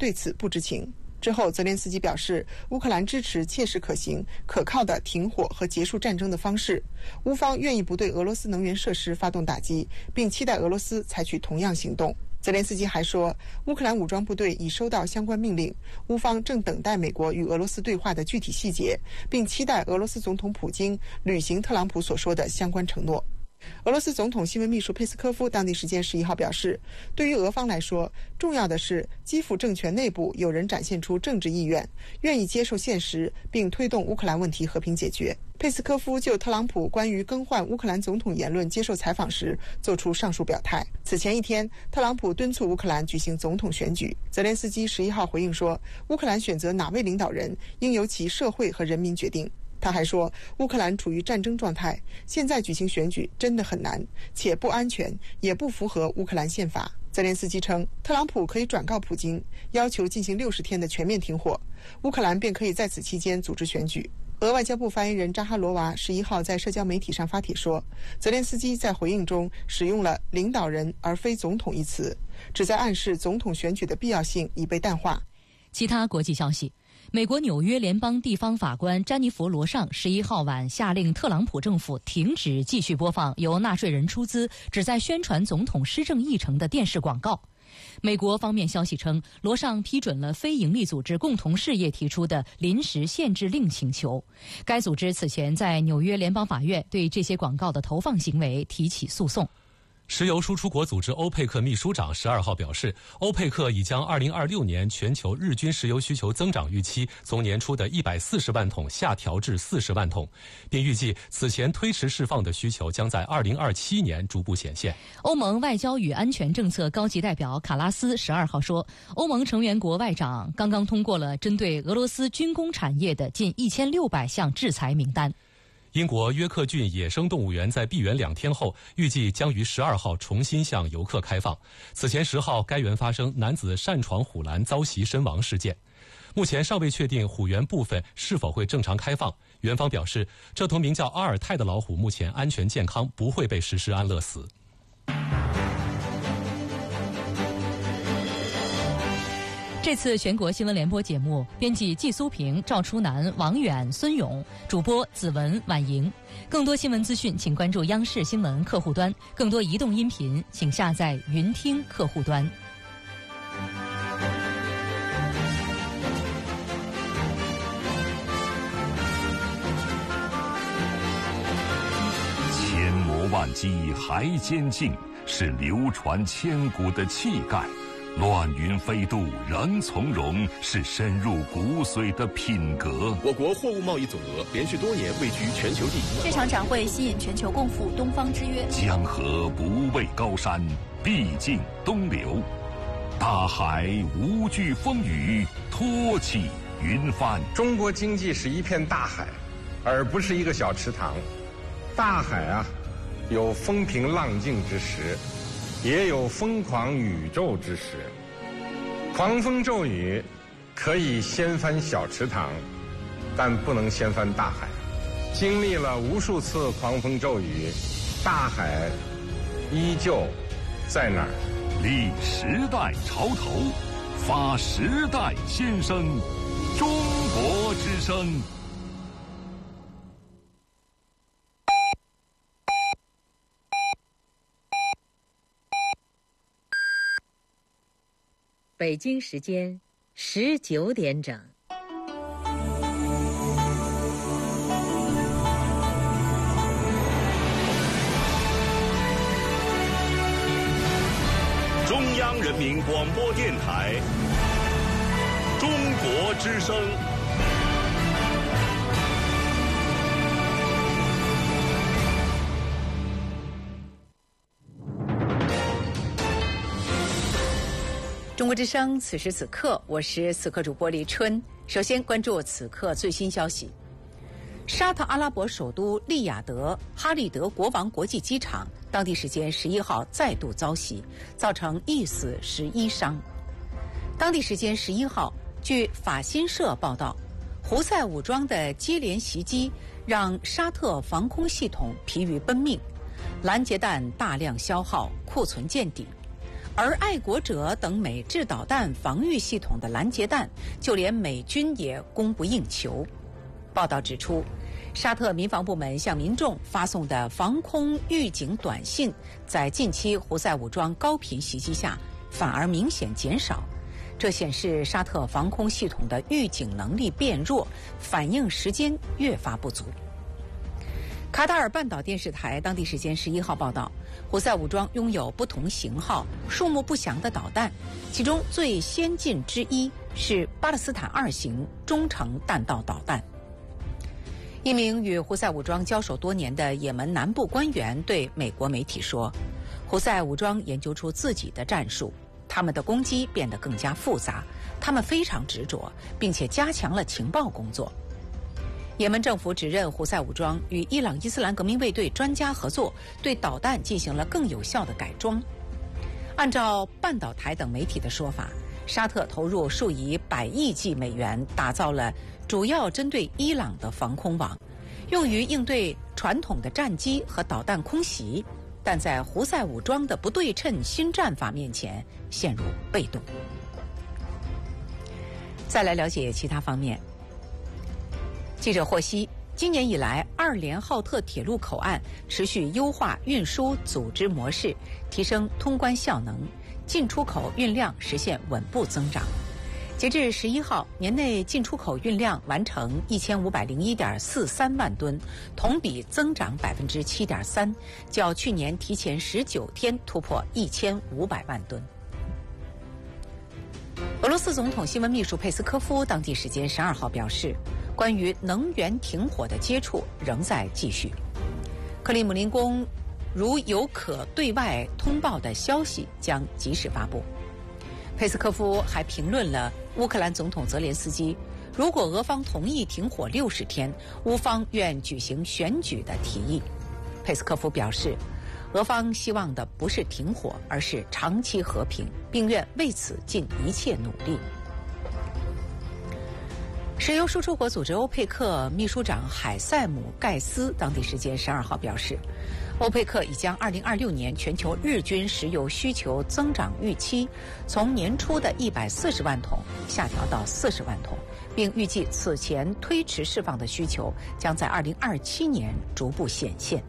对此不知情。之后，泽连斯基表示，乌克兰支持切实可行、可靠的停火和结束战争的方式。乌方愿意不对俄罗斯能源设施发动打击，并期待俄罗斯采取同样行动。泽连斯基还说，乌克兰武装部队已收到相关命令，乌方正等待美国与俄罗斯对话的具体细节，并期待俄罗斯总统普京履行特朗普所说的相关承诺。俄罗斯总统新闻秘书佩斯科夫当地时间11号表示，对于俄方来说，重要的是基辅政权内部有人展现出政治意愿，愿意接受现实，并推动乌克兰问题和平解决。佩斯科夫就特朗普关于更换乌克兰总统言论接受采访时做出上述表态。此前一天，特朗普敦促乌克兰举行总统选举。泽连斯基11号回应说，乌克兰选择哪位领导人应由其社会和人民决定。他还说，乌克兰处于战争状态，现在举行选举真的很难，且不安全，也不符合乌克兰宪法。泽连斯基称，特朗普可以转告普京，要求进行60天的全面停火，乌克兰便可以在此期间组织选举。俄外交部发言人扎哈罗娃11号在社交媒体上发帖说，泽连斯基在回应中使用了领导人而非总统一词，旨在暗示总统选举的必要性已被淡化。 其他国际消息，美国纽约联邦地方法官詹妮弗·罗尚11号晚下令特朗普政府停止继续播放由纳税人出资旨在宣传总统施政议程的电视广告。美国方面消息称，罗尚批准了非营利组织共同事业提出的临时限制令请求。该组织此前在纽约联邦法院对这些广告的投放行为提起诉讼。 石油输出国组织欧佩克秘书长12号表示，欧佩克已将2026年全球日均石油需求增长预期从年初的140万桶下调至40万桶，并预计此前推迟释放的需求将在2027年逐步显现。 欧盟外交与安全政策高级代表卡拉斯12号说，欧盟成员国外长刚刚通过了针对俄罗斯军工产业的近1600项制裁名单。 英国约克郡野生动物园在闭园2天后，预计将于12号重新向游客开放。此前10号，该园发生男子擅闯虎栏遭袭身亡事件。目前尚未确定虎园部分是否会正常开放。园方表示，这头名叫阿尔泰的老虎目前安全健康，不会被实施安乐死。 这次全国新闻联播节目，编辑季苏平、赵初南、王远、孙勇，主播子文、婉莹。更多新闻资讯，请关注央视新闻客户端；更多移动音频，请下载云听客户端。 千磨万击还坚劲，是流传千古的气概。乱云飞渡仍从容，是深入骨髓的品格。 我国货物贸易总额连续多年位居全球第一。 这场展会吸引全球共赴东方之约。 江河不畏高山，必尽东流。大海无惧风雨，托起云帆。 中国经济是一片大海，而不是一个小池塘。大海啊，有风平浪静之时，也有疯狂宇宙之时。狂风骤雨可以掀翻小池塘，但不能掀翻大海。经历了无数次狂风骤雨，大海依旧在那儿。 立时代潮头，发时代先声，中国之声。 北京时间19点整。 中央人民广播电台，中国之声。 中国之声，此时此刻，我是此刻主播李春。首先关注此刻最新消息：沙特阿拉伯首都利雅得哈利德国王国际机场，当地时间11号再度遭袭，造成1死11伤。当地时间11号，据法新社报道，胡塞武装的接连袭击让沙特防空系统疲于奔命，拦截弹大量消耗，库存见底。 而爱国者等美制导弹防御系统的拦截弹，就连美军也供不应求。报道指出，沙特民防部门向民众发送的防空预警短信，在近期胡塞武装高频袭击下，反而明显减少。这显示沙特防空系统的预警能力变弱，反应时间越发不足。卡塔尔半岛电视台当地时间11号报道，胡塞武装拥有不同型号、数目不详的导弹，其中最先进之一是巴勒斯坦2型中程弹道导弹。一名与胡塞武装交手多年的也门南部官员对美国媒体说，胡塞武装研究出自己的战术，他们的攻击变得更加复杂，他们非常执着，并且加强了情报工作。也门政府指认胡塞武装与伊朗伊斯兰革命卫队专家合作，对导弹进行了更有效的改装。按照半岛台等媒体的说法，沙特投入数以100亿计美元打造了主要针对伊朗的防空网，用于应对传统的战机和导弹空袭，但在胡塞武装的不对称新战法面前陷入被动。再来了解其他方面。记者获悉，今年以来，2连浩特铁路口岸持续优化运输组织模式，提升通关效能，进出口运量实现稳步增长。截至11号，年内进出口运量完成1501.43万吨，同比增长7.3%，较去年提前19天突破1500万吨。俄罗斯总统新闻秘书佩斯科夫当地时间12号表示，关于能源停火的接触仍在继续。克里姆林宫如有可对外通报的消息，将及时发布。佩斯科夫还评论了乌克兰总统泽连斯基如果俄方同意停火60天，乌方愿举行选举的提议。佩斯科夫表示，俄方希望的不是停火，而是长期和平，并愿为此尽一切努力。石油输出国组织欧佩克秘书长海塞姆·盖斯当地时间12号表示，欧佩克已将2026年全球日均石油需求增长预期从年初的140万桶下调到40万桶，并预计此前推迟释放的需求将在2027年逐步显现。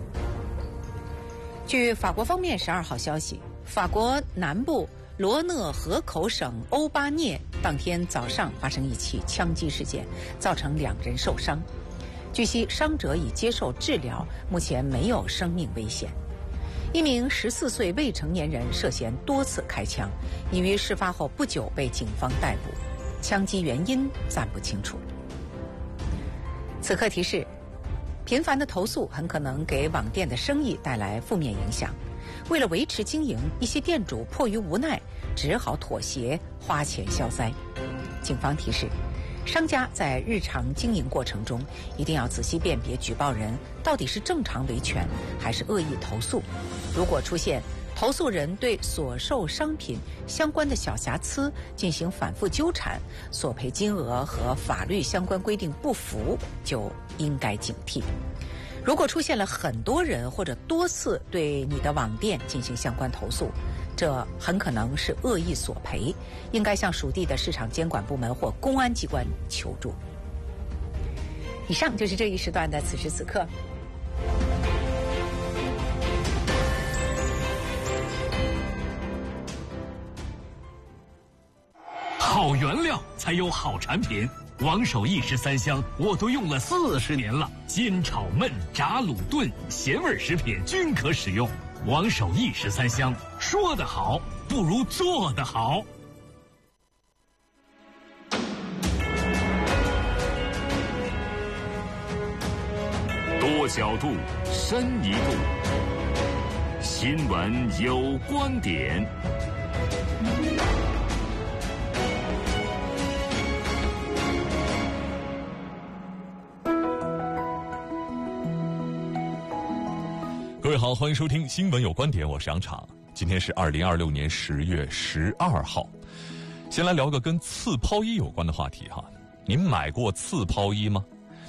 据法国方面12号消息，法国南部罗讷河口省欧巴涅当天早上发生一起枪击事件，造成2人受伤。据悉，伤者已接受治疗，目前没有生命危险。一名14岁未成年人涉嫌多次开枪，已于事发后不久被警方逮捕，枪击原因暂不清楚。此刻提示，频繁的投诉很可能给网店的生意带来负面影响。为了维持经营，一些店主迫于无奈，只好妥协，花钱消灾。警方提示，商家在日常经营过程中一定要仔细辨别举报人到底是正常维权还是恶意投诉。如果出现投诉人对所售商品相关的小瑕疵进行反复纠缠，索赔金额和法律相关规定不符，就应该警惕。如果出现了很多人或者多次对你的网店进行相关投诉，这很可能是恶意索赔，应该向属地的市场监管部门或公安机关求助。以上就是这一时段的此时此刻。 好原料才有好产品。王守义13香我都用了40年了，煎炒焖炸卤炖咸味食品均可使用。王守义13香，说得好不如做得好。 多角度，深一度，新闻有观点。 各位好，欢迎收听新闻有观点，我是杨昶。今天是2026年10月12号。先来聊个跟刺抛衣有关的话题哈。您买过刺抛衣吗？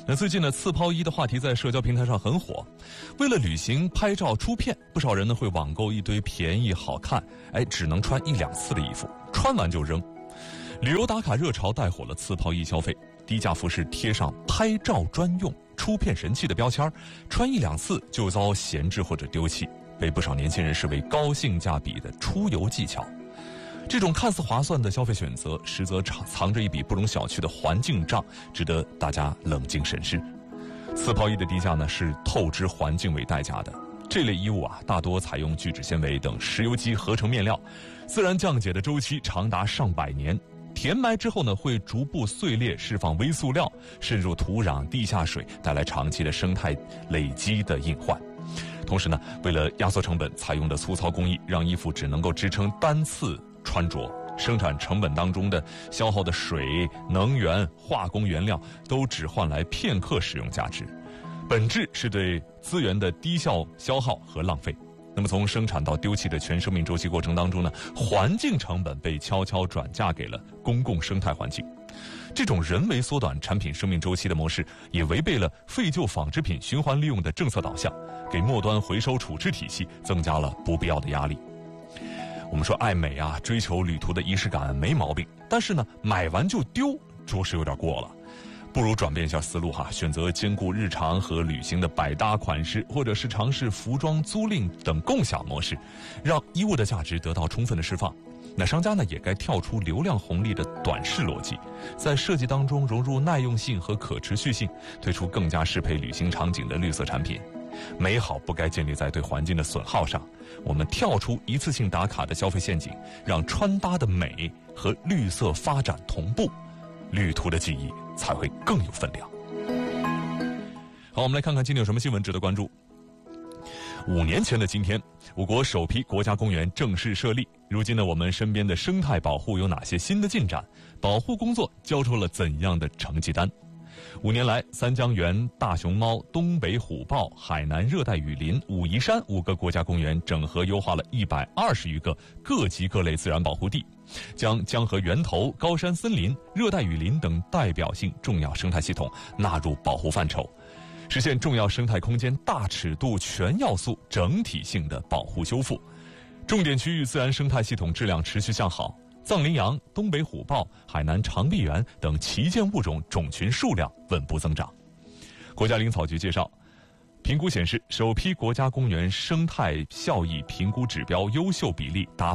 那最近呢，刺抛衣的话题在社交平台上很火。为了旅行拍照出片，不少人呢会网购一堆便宜好看，只能穿1-2次的衣服，穿完就扔。旅游打卡热潮带火了刺抛衣消费，低价服饰贴上拍照专用、出片神器的标签，穿1-2次就遭闲置或者丢弃，被不少年轻人视为高性价比的出游技巧。这种看似划算的消费选择，实则藏着一笔不容小觑的环境账，值得大家冷静审视。刺抛衣的低价呢，是透支环境为代价的。这类衣物啊，大多采用聚酯纤维等石油基合成面料，自然降解的周期长达上百年。填埋之后呢，会逐步碎裂，释放微塑料，渗入土壤、地下水，带来长期的生态累积的隐患。同时呢，为了压缩成本，采用的粗糙工艺让衣服只能够支撑单次穿着，生产成本当中的消耗的水、能源、化工原料都只换来片刻使用价值，本质是对资源的低效消耗和浪费。那么从生产到丢弃的全生命周期过程当中呢，环境成本被悄悄转嫁给了公共生态环境。这种人为缩短产品生命周期的模式，也违背了废旧纺织品循环利用的政策导向，给末端回收处置体系增加了不必要的压力。我们说爱美啊，追求旅途的仪式感没毛病，但是呢，买完就丢，着实有点过了。不如转变一下思路哈，选择兼顾日常和旅行的百搭款式，或者是尝试服装租赁等共享模式，让衣物的价值得到充分的释放。那商家呢，也该跳出流量红利的短视逻辑，在设计当中融入耐用性和可持续性，推出更加适配旅行场景的绿色产品。美好不该建立在对环境的损耗上，我们跳出一次性打卡的消费陷阱，让穿搭的美和绿色发展同步，旅途的记忆才会更有分量。好，我们来看看今天有什么新闻值得关注。5年前的今天，我国首批国家公园正式设立。如今呢，我们身边的生态保护有哪些新的进展？保护工作交出了怎样的成绩单？5年来，三江源、大熊猫、东北虎豹、海南热带雨林、武夷山5个国家公园整合优化了120余个各级各类自然保护地，将江河源头、高山森林、热带雨林等代表性重要生态系统纳入保护范畴，实现重要生态空间大尺度全要素整体性的保护修复。重点区域自然生态系统质量持续向好，藏羚羊、东北虎豹、海南长臂猿等旗舰物种种群数量稳步增长。国家林草局介绍，评估显示，首批国家公园生态效益评估指标优秀比例达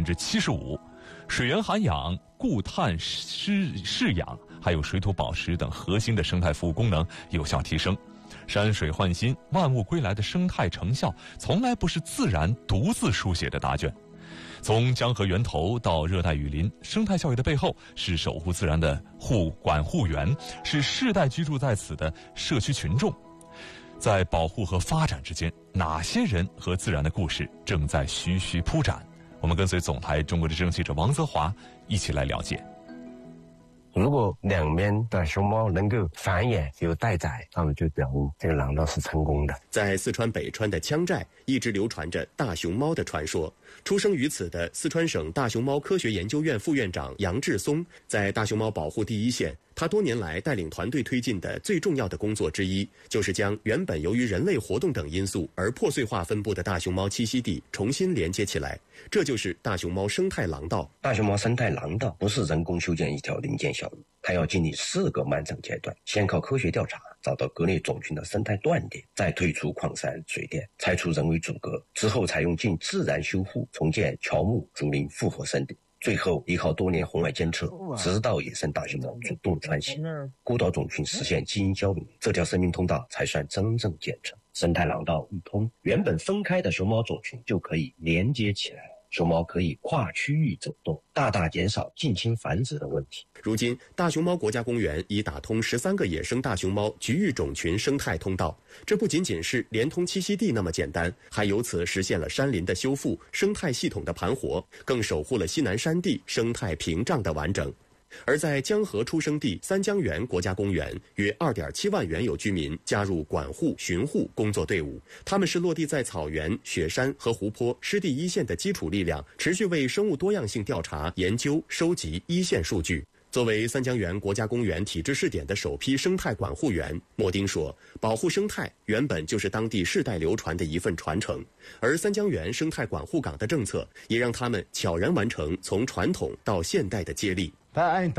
75%，水源涵养、固碳释养，还有水土保持等核心的生态服务功能有效提升。山水焕新、万物归来的生态成效，从来不是自然独自书写的答卷。从江河源头到热带雨林，生态效益的背后是守护自然的管护员，是世代居住在此的社区群众。在保护和发展之间，哪些人和自然的故事正在徐徐铺展？我们跟随总台中国之声记者王泽华一起来了解。 如果两边的熊猫能够繁衍有待宰，那么就表明这个廊道是成功的。 在四川北川的羌寨，一直流传着大熊猫的传说。出生于此的四川省大熊猫科学研究院副院长杨志松，在大熊猫保护第一线。他多年来带领团队推进的最重要的工作之一，就是将原本由于人类活动等因素而破碎化分布的大熊猫栖息地重新连接起来。这就是大熊猫生态廊道。 大熊猫生态廊道不是人工修建一条零件小路，它要经历4个漫长阶段，先靠科学调查找到各类种群的生态断点，再退出矿山水电，拆除人为阻隔，之后采用近自然修复重建乔木竹林复活森林，最后依靠多年红外监测，直到野生大熊猫主动穿行，孤岛种群实现基因交流，这条生命通道才算真正建成。生态廊道一通，原本分开的熊猫种群就可以连接起来，熊猫可以跨区域走动，大大减少近亲繁殖的问题。 如今，大熊猫国家公园已打通13个野生大熊猫局域种群生态通道。这不仅仅是连通栖息地那么简单，还由此实现了山林的修复、生态系统的盘活，更守护了西南山地生态屏障的完整。而在江河出生地三江源国家公园，约2.7万原有居民加入管护巡护工作队伍，他们是落地在草原、雪山和湖泊湿地一线的基础力量，持续为生物多样性调查、研究、收集一线数据。 作为三江源国家公园体制试点的首批生态管护员，莫丁说，保护生态原本就是当地世代流传的一份传承，而三江源生态管护岗的政策也让他们悄然完成从传统到现代的接力。